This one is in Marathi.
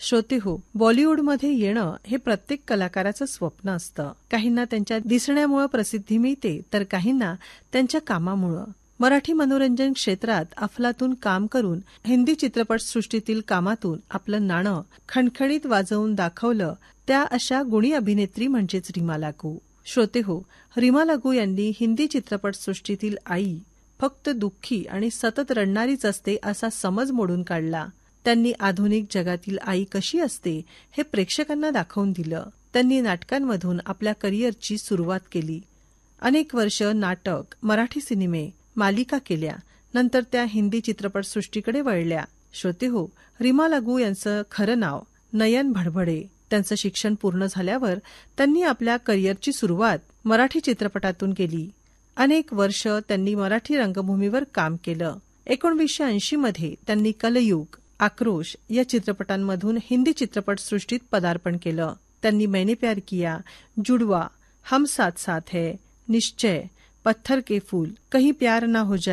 श्रोते हो, बॉलिवूडमध्ये येणं हे प्रत्येक कलाकाराचं स्वप्न असतं. काहींना त्यांच्या दिसण्यामुळे प्रसिद्धी मिळते तर काहींना त्यांच्या कामामुळं. मराठी मनोरंजन क्षेत्रात अफलातून काम करून हिंदी चित्रपटसृष्टीतील कामातून आपलं नाणं खणखणीत वाजवून दाखवलं त्या अशा गुणी अभिनेत्री म्हणजेच रीमा लागू. श्रोते हो, रीमा लागू यांनी हिंदी चित्रपटसृष्टीतील आई फक्त दुःखी आणि सतत रडणारीच असते असा समज मोडून काढला. त्यांनी आधुनिक जगातील आई कशी असते हे प्रेक्षकांना दाखवून दिलं. त्यांनी नाटकांमधून आपल्या करिअरची सुरुवात केली. अनेक वर्ष नाटक, मराठी सिनेमे, मालिका केल्या. नंतर त्या हिंदी चित्रपटसृष्टीकडे वळल्या. श्रोते हो, रीमा लागू यांचं खरं नाव नयन भडभडे. त्यांचं शिक्षण पूर्ण झाल्यावर त्यांनी आपल्या करिअरची सुरुवात मराठी चित्रपटातून केली. अनेक वर्ष त्यांनी मराठी रंगभूमीवर काम केलं. 1980 मध्ये त्यांनी कलयुग, आक्रोश या चित्रपटांमधून हिंदी चित्रपटसृष्टीत पदार्पण केलं. त्यांनी मैंने प्यार किया, जुडवा, हम साथ साथ है, निश्चय, पत्थर के फूल, कहीं प्यार ना हो जाए